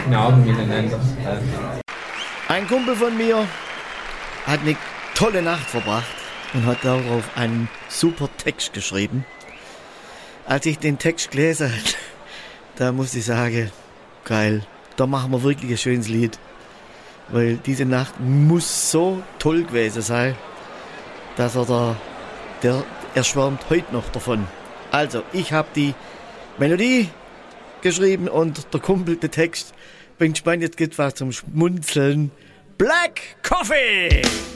offene Augen miteinander. Ein Kumpel von mir hat eine tolle Nacht verbracht und hat darauf einen super Text geschrieben. Als ich den Text gelesen habe, da musste ich sagen, geil, da machen wir wirklich ein schönes Lied. Weil diese Nacht muss so toll gewesen sein, dass er schwärmt heute noch davon. Also, ich habe die Melodie geschrieben und der Kumpel den Text. Bin gespannt, jetzt gibt's was zum Schmunzeln. Black Coffee!